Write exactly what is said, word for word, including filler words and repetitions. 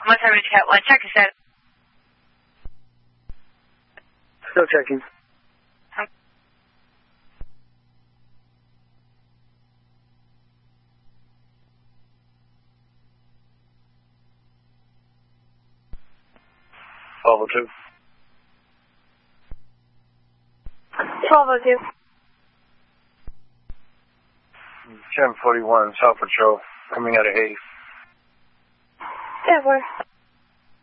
One time we check, one check, is that? Still checking. twelve oh two. twelve oh two. ten forty-one, South Patrol, coming out of Hayes. Yeah, we're...